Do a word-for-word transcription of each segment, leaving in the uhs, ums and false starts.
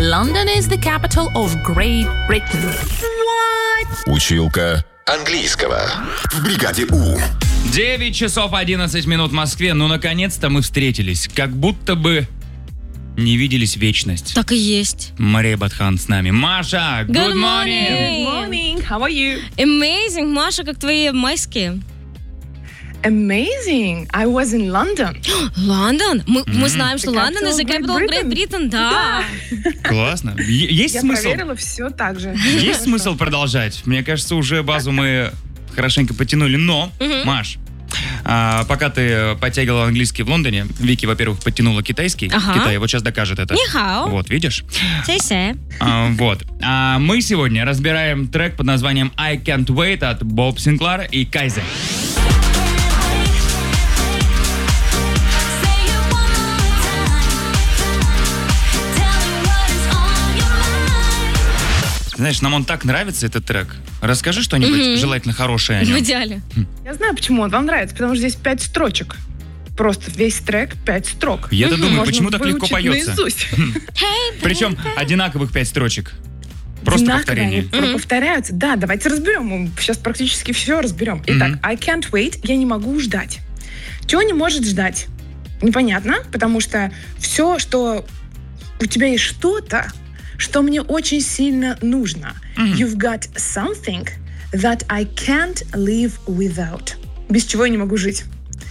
London is the capital of Great Britain. What? Училка английского в бригаде У. девять часов одиннадцать минут в Москве. Ну, наконец-то мы встретились. Как будто бы не виделись вечность. Так и есть. Мария Батхан с нами. Маша, good, Good morning. morning. Good morning. How are you? Amazing. Маша, как твои майские? Amazing. I was in London. Лондон? Мы, мы знаем, что The Лондон is the capital capital of of Great Britain. Britain. Да. Классно. Е- Есть Я смысл? проверила все так же. Есть смысл продолжать? Мне кажется, уже базу мы хорошенько потянули. Но, Маш, а, пока ты подтягивала английский в Лондоне, Вики, во-первых, подтянула китайский. Ага. Китай вот сейчас докажет это. Нихао. Вот, видишь? Сэй-сэй. А, вот. А мы сегодня разбираем трек под названием I Can't Wait от Боб Синклар и Кайзе. Знаешь, нам он так нравится, этот трек. Расскажи что-нибудь Мгм. желательно хорошее о В нем. идеале. Я знаю, почему он вам нравится, потому что здесь пять строчек. Просто весь трек пять строк. Я-то думаю, Можно почему так легко выучить поется? наизусть. Причем одинаковых пять строчек. Просто Одинаковые, повторение. они про- повторяются. Да, давайте разберем. Мы сейчас практически все разберем. Итак, I can't wait. Я не могу ждать. Чего не может ждать? Непонятно, потому что все, что у тебя есть что-то, что мне очень сильно нужно. You've got something that I can't live without. Без чего я не могу жить.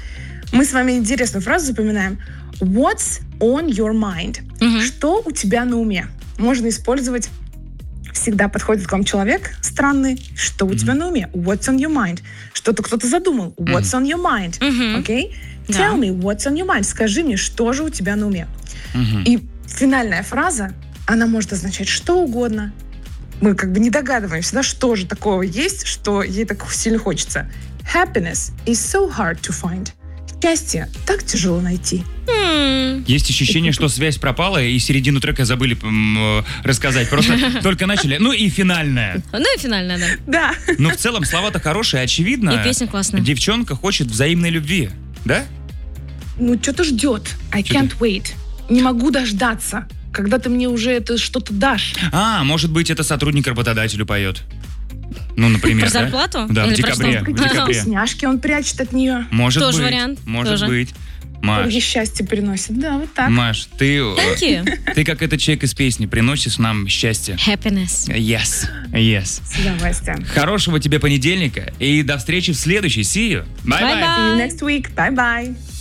Мы с вами интересную фразу запоминаем. What's on your mind? Что у тебя на уме? Можно использовать. Всегда подходит к вам человек странный. Что у тебя на уме? What's on your mind? Что-то кто-то задумал. What's on your mind? Окей? Да. Tell me what's on your mind. Скажи мне, что же у тебя на уме? И финальная фраза, она может означать что угодно. Мы как бы не догадываемся, да, что же такого есть, что ей так сильно хочется. Happiness is so hard to find. Счастье так тяжело найти. М, Есть ощущение, что связь пропала, и середину трека забыли м, э, рассказать. Просто только начали. Ну и финальная. Ну и финальная, да. Да. Но в целом слова-то хорошие, очевидно. И песня классная. Девчонка хочет взаимной любви. Да? Ну, что-то ждет. I Чё-то. can't wait. Не могу дождаться, когда ты мне уже это что-то дашь. А, может быть, это сотрудник работодателю поет. Ну, например, Про да? зарплату? Да, в Или про декабре. что? В Какие декабре. вкусняшки он прячет от нее. Может Тоже быть. вариант, Может тоже. быть. Маш, Ей счастье приносит. Да, вот так. Маш, ты, э, Thank you. ты как этот человек из песни, приносишь нам счастье. Happiness. Yes, yes. С удовольствием. Хорошего тебе понедельника и до встречи в следующей. See you. Bye-bye. Bye-bye. See you next week. Bye-bye.